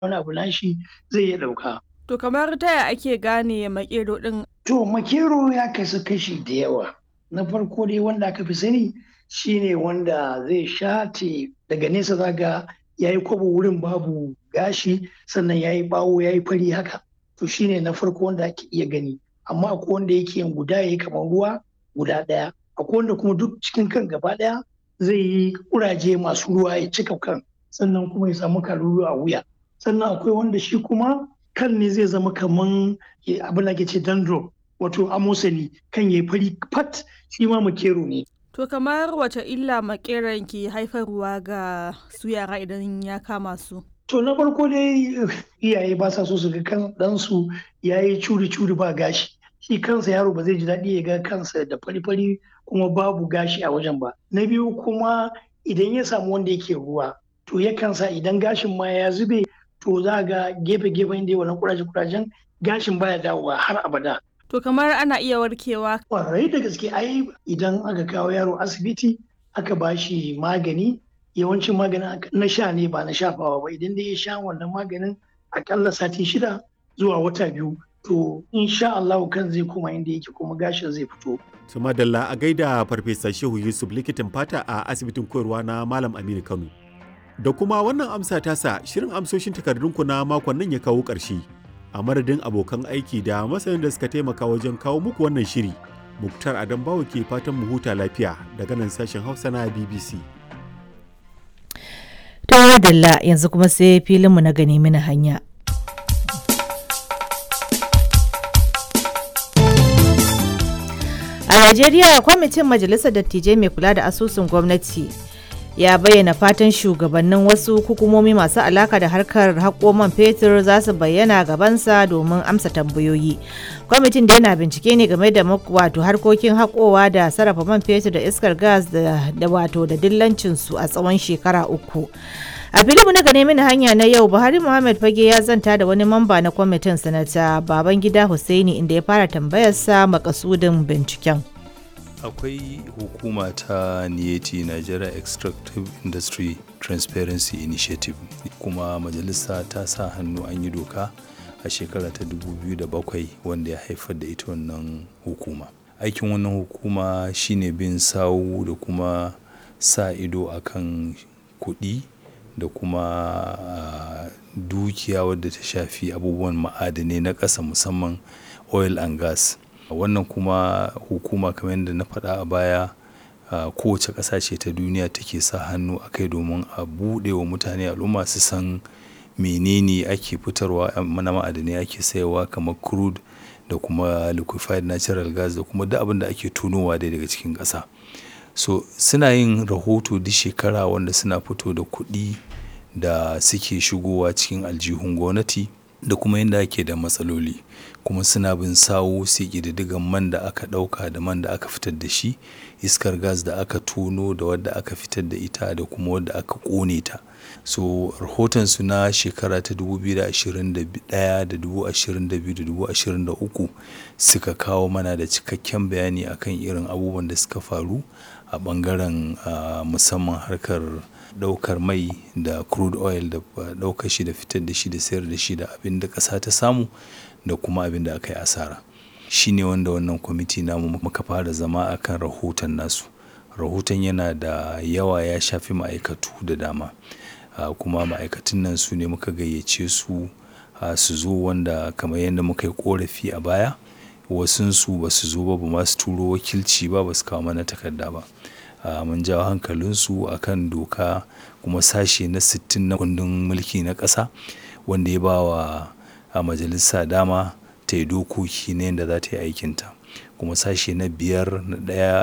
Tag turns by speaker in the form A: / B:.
A: wani abu nashi zai iya ɗauka.
B: To kamar ta ya ake gane makero ɗin?
A: To makero ya kasu kashi da yawa. Na farko dai wanda aka fi sani shine wanda zai shate daga nesa zaga ya yi kwabo wurin babu gashi sannan ya yi ɓawo ya yi fari haka. To shine na farko wanda ake iya gani. Amma akwai wanda yake yin guda ya yi kamar ruwa guda ɗaya. Akwai wanda kuma duk cikin kan gaba ɗaya zai yi ƙuraje masu ruwa ya cika kan sannan kuma ya samu kalulu a wuya. Sannan akwai wanda shi kuma kan ne zai zama kaman abin da ke ce dandruff wato amosani kan yayi fari fat shi ma makero ne.
B: To kamar wace illa makeran ke haifarwa ga su yara idan ya kama su?
A: To na farko dai iyaye ba sa so su ga kan ɗansu ya yi curi-curi ba gashi. Shi kansa yaro ba zai ji daɗi ya ga kansa da fari-fari kuma babu gashi a wajen ba. Na biyu kuma idan ya samu wanda yake ruwa to yakan sa idan gashin ma ya zube to za ga gefe-gefen da wannan kuraje-kurajen gashin baya dawowa har abada.
B: To kamar ana iya warkewa?
A: Kwarai da gaske ai idan aka kawo yaro asibiti aka ba shi magani yawancin maganin na sha ne ba na shafawa ba idan dai ya sha wannan maganin akalla sati 6 zuwa wata 2 to insha Allah kan zai koma inda yake kuma gashin zai fito.
C: To madalla a gaida Farfesa Shehu Yusuf likitan fata a asibitin koyarwa na Malam Aminu Kano. Da kuma wannan amsa tasa shirin amsoshin takardunku na makon nan ya kawo ƙarshe. A madadin abokan aiki da masanin da suka taimaka wajen kawo muku wannan shiri, Muktar Adam Bawo ke fatan mu huta lafiya daga nan sashen Hausa na BBC.
D: To madalla yanzu kuma sai filinmu na gani mini hanya. A Najeriya, kwamitin Majalisar Dattijai mai kula da asusun gwamnati ya bayyana fatan shugabannin wasu hukumomi masu alaka da harkar haƙo man fetur za su bayyana gabansa domin amsa tambayoyi. Kwamitin da yana bincike ne game da wato harkokin haƙowa da sarrafa man fetur da iskar gas da wato da dillancinsu a tsawon shekara 3. A filimu na gane mini hanya na yau, Buhari Muhammad Fage ya zanta da wani mamba na kwamitin sanata Babangida Hussaini inda ya fara tambayarsa makasudin binciken.
E: Akwai hukuma ta NIETI, Nigeria Extractive Industry Transparency Initiative, kuma majalisa ta sa hannu an yi doka a shekara ta 2007 wanda ya haifar da ita wannan hukuma. Aikin wannan hukuma shine bin sawu da kuma sa ido akan kuɗi da kuma dukiya wadda ta shafi abubuwan ma'adanai na ƙasa musamman oil and gas. Wannan kuma hukuma kamar yadda na faɗa a baya kowace ƙasa ce ta duniya take sa hannu a kai domin a buɗe wa mutane al'umma su san menene ake fitarwa na ma'adanai ake sayarwa kamar crude da kuma liquefied natural gas da kuma duk abin da ake tunowa dai daga cikin ƙasa. So suna yin rahoto duk shekara wanda suna fito da kuɗi da suke shigowa cikin aljihun gwamnati da kuma yadda ake da matsaloli, kuma suna bin sawu sai ƙididdigan man da aka ɗauka da man da aka fitar da shi, iskar gas da aka tono da wadda aka fitar da ita da kuma wadda aka ƙone ta. So rahotonsu na shekara ta 2021 da 2022 da 2023 suka kawo mana da cikakken bayani akan irin abubuwan da suka faru a ɓangaren musamman harkar ɗaukar mai da crude oil da ɗaukar shi da fitar da shi da sayar da shi da abin da ƙasa ta samu da kuma abin da aka yi asara. Shi ne wanda wannan kwamiti namu muka fara zama akan rahoton nasu. Rahoton yana da yawa, ya shafi ma'aikatu da dama. Kuma ma'aikatan nan su ne muka gayyace su su zo, wanda kamar yadda muka yi korafi a baya wasunsu ba su zo ba ma su turo wakilci ba su kawo mana takarda ba. Mun jawo hankalinsu akan doka kuma sashe na 60 na kundin mulki na ƙasa wanda ya ba wa majalisa dama ta yi dokoki na yadda za ta yi aikinta, kuma sashe na 5 na 1